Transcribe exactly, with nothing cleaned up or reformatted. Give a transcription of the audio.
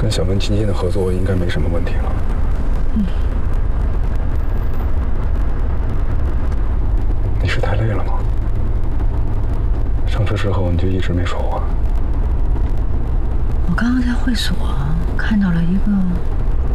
跟小文基金的合作应该没什么问题了。嗯。你是太累了吗？上车之后你就一直没说话。 我刚刚在会所看到了一个